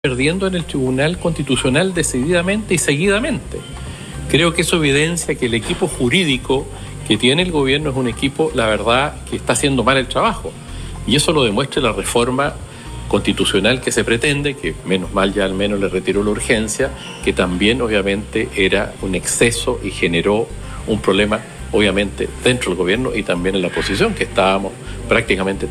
perdiendo en el Tribunal Constitucional decididamente y seguidamente. Creo que eso evidencia que el equipo jurídico que tiene el gobierno es un equipo, la verdad, que está haciendo mal el trabajo. Y eso lo demuestra la reforma constitucional que se pretende, que menos mal ya al menos le retiró la urgencia, que también obviamente era un exceso y generó un problema obviamente dentro del gobierno y también en la oposición, que estábamos prácticamente